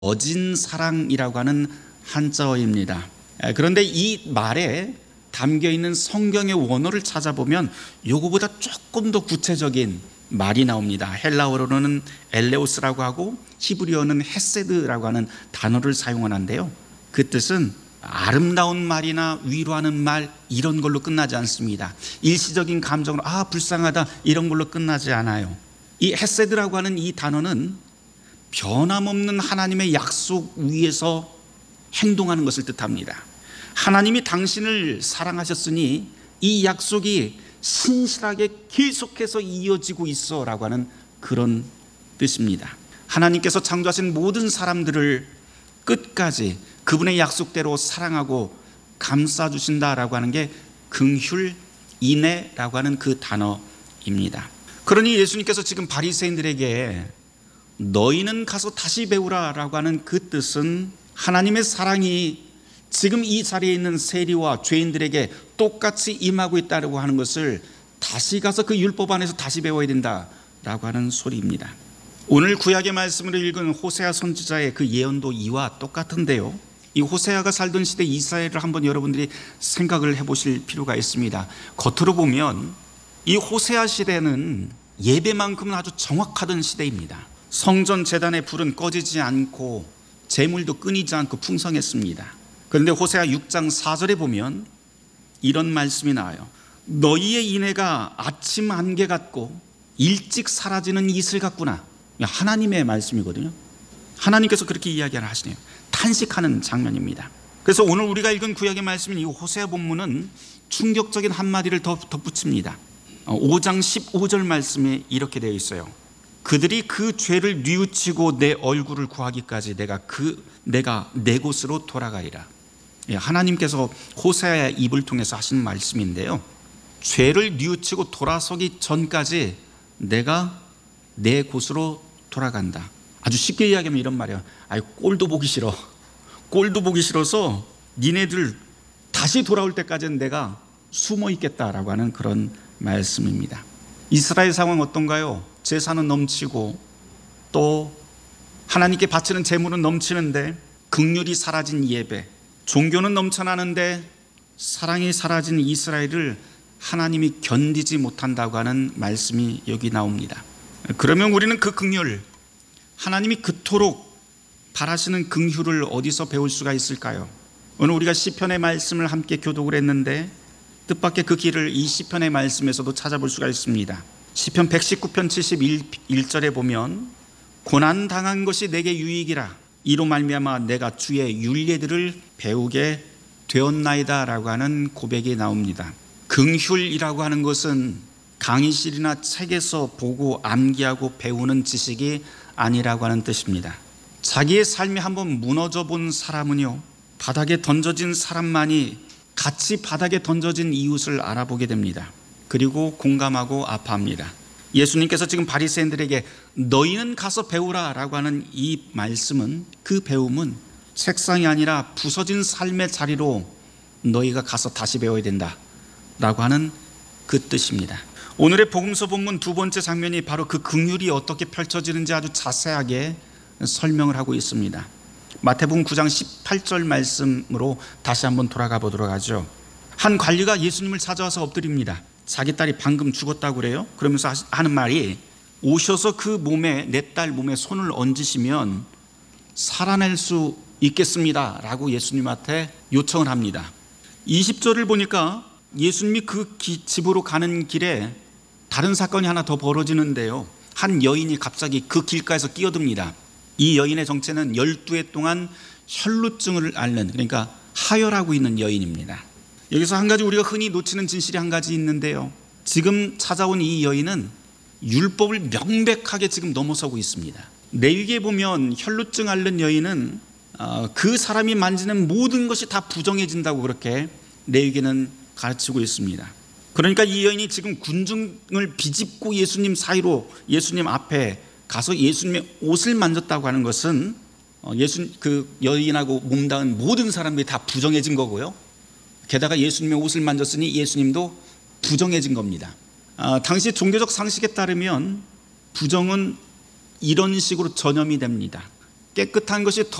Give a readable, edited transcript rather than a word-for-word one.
어진 사랑이라고 하는 한자어입니다. 그런데 이 말에 담겨있는 성경의 원어를 찾아보면 요거보다 조금 더 구체적인 말이 나옵니다. 헬라어로는 엘레오스라고 하고 히브리어는 헤세드라고 하는 단어를 사용하는데요, 그 뜻은 아름다운 말이나 위로하는 말 이런 걸로 끝나지 않습니다. 일시적인 감정으로 불쌍하다 이런 걸로 끝나지 않아요. 이 헤세드라고 하는 이 단어는 변함없는 하나님의 약속 위에서 행동하는 것을 뜻합니다. 하나님이 당신을 사랑하셨으니 이 약속이 신실하게 계속해서 이어지고 있어 라고 하는 그런 뜻입니다. 하나님께서 창조하신 모든 사람들을 끝까지 그분의 약속대로 사랑하고 감싸주신다라고 하는 게 긍휼, 인애라고 하는 그 단어입니다. 그러니 예수님께서 지금 바리새인들에게 너희는 가서 다시 배우라 라고 하는 그 뜻은 하나님의 사랑이 지금 이 자리에 있는 세리와 죄인들에게 똑같이 임하고 있다고 하는 것을 다시 가서 그 율법 안에서 다시 배워야 된다라고 하는 소리입니다. 오늘 구약의 말씀으로 읽은 호세아 선지자의 그 예언도 이와 똑같은데요, 이 호세아가 살던 시대 이스라엘을 한번 여러분들이 생각을 해보실 필요가 있습니다. 겉으로 보면 이 호세아 시대는 예배만큼은 아주 정확하던 시대입니다. 성전 제단의 불은 꺼지지 않고 제물도 끊이지 않고 풍성했습니다. 그런데 호세아 6장 4절에 보면 이런 말씀이 나와요. 너희의 인애가 아침 안개 같고 일찍 사라지는 이슬 같구나. 하나님의 말씀이거든요. 하나님께서 그렇게 이야기를 하시네요. 탄식하는 장면입니다. 그래서 오늘 우리가 읽은 구약의 말씀인 이 호세아 본문은 충격적인 한마디를 더 덧붙입니다. 5장 15절 말씀에 이렇게 되어 있어요. 그들이 그 죄를 뉘우치고 내 얼굴을 구하기까지 내가 내 곳으로 돌아가리라. 하나님께서 호세아의 입을 통해서 하신 말씀인데요, 죄를 뉘우치고 돌아서기 전까지 내가 내 곳으로 돌아간다. 아주 쉽게 이야기하면 이런 말이에요. 꼴도 보기 싫어. 꼴도 보기 싫어서 니네들 다시 돌아올 때까지는 내가 숨어 있겠다라고 하는 그런 말씀입니다. 이스라엘 상황 어떤가요? 제사는 넘치고 또 하나님께 바치는 제물은 넘치는데 긍휼이 사라진 예배, 종교는 넘쳐나는데 사랑이 사라진 이스라엘을 하나님이 견디지 못한다고 하는 말씀이 여기 나옵니다. 그러면 우리는 그 긍휼, 하나님이 그토록 바라시는 긍휼을 어디서 배울 수가 있을까요? 오늘 우리가 시편의 말씀을 함께 교독을 했는데 뜻밖의 그 길을 이 시편의 말씀에서도 찾아볼 수가 있습니다. 시편 119편 71절에 보면 고난당한 것이 내게 유익이라 이로 말미암아 내가 주의 율례들을 배우게 되었나이다 라고 하는 고백이 나옵니다. 긍휼이라고 하는 것은 강의실이나 책에서 보고 암기하고 배우는 지식이 아니라고 하는 뜻입니다. 자기의 삶이 한번 무너져 본 사람은요, 바닥에 던져진 사람만이 같이 바닥에 던져진 이웃을 알아보게 됩니다. 그리고 공감하고 아파합니다. 예수님께서 지금 바리새인들에게 너희는 가서 배우라 라고 하는 이 말씀은, 그 배움은 책상이 아니라 부서진 삶의 자리로 너희가 가서 다시 배워야 된다 라고 하는 그 뜻입니다. 오늘의 복음서 본문 두 번째 장면이 바로 그 긍휼이 어떻게 펼쳐지는지 아주 자세하게 설명을 하고 있습니다. 마태복음 9장 18절 말씀으로 다시 한번 돌아가 보도록 하죠. 한 관리가 예수님을 찾아와서 엎드립니다. 자기 딸이 방금 죽었다고 그래요. 그러면서 하는 말이, 오셔서 그 몸에, 내 딸 몸에 손을 얹으시면 살아낼 수 있겠습니다 라고 예수님한테 요청을 합니다. 20절을 보니까 예수님이 그 집으로 가는 길에 다른 사건이 하나 더 벌어지는데요, 한 여인이 갑자기 그 길가에서 끼어듭니다. 이 여인의 정체는 12해 동안 혈루증을 앓는, 그러니까 하혈하고 있는 여인입니다. 여기서 한 가지 우리가 흔히 놓치는 진실이 한 가지 있는데요, 지금 찾아온 이 여인은 율법을 명백하게 지금 넘어서고 있습니다. 레위기에 보면 혈루증 앓는 여인은 그 사람이 만지는 모든 것이 다 부정해진다고 그렇게 레위기는 가르치고 있습니다. 그러니까 이 여인이 지금 군중을 비집고 예수님 사이로, 예수님 앞에 가서 예수님의 옷을 만졌다고 하는 것은 그 여인하고 몸닿은 모든 사람들이 다 부정해진 거고요, 게다가 예수님의 옷을 만졌으니 예수님도 부정해진 겁니다. 당시 종교적 상식에 따르면 부정은 이런 식으로 전염이 됩니다. 깨끗한 것이